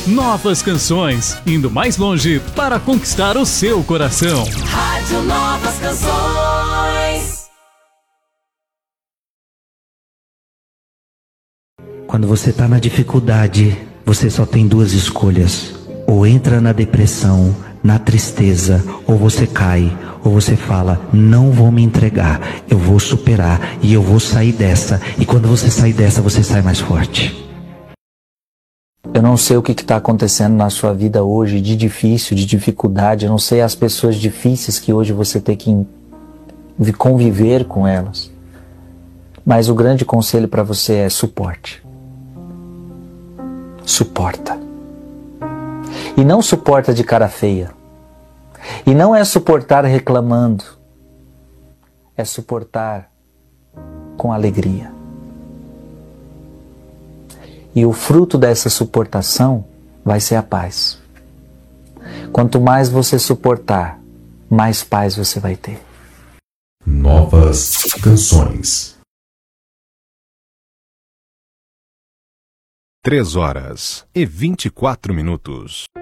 Novas canções, indo mais longe para conquistar o seu coração. Rádio Novas Canções. Quando você está na dificuldade, você só tem duas escolhas: ou entra na depressão, na tristeza, ou você cai, ou você fala, não vou me entregar, eu vou superar e eu vou sair dessa. E quando você sair dessa, você sai mais forte. Eu não sei o que está acontecendo na sua vida hoje, de difícil, de dificuldade. Eu não sei as pessoas difíceis que hoje você tem que conviver com elas. Mas o grande conselho para você é suporte. Suporta. E não suporta de cara feia. E não é suportar reclamando. É suportar com alegria. E o fruto dessa suportação vai ser a paz. Quanto mais você suportar, mais paz você vai ter. Novas Canções. 3 horas e 24 minutos.